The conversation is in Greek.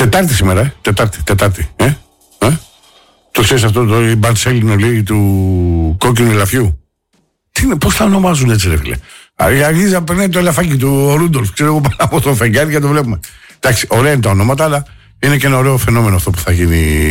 Τετάρτη σήμερα, Τετάρτη. Το ξέρεις αυτό το Μπαρσέλινο λέει του κόκκινου ελαφιού. Τι είναι, πώς τα ονομάζουν έτσι ρε φίλε. Αρχίζει να περνάει το ελαφάκι του ο Ρούντολφ, ξέρω εγώ πάνω από το φεγγάρι και το βλέπουμε. Εντάξει, ωραία είναι τα ονόματα, αλλά είναι και ένα ωραίο φαινόμενο αυτό που θα γίνει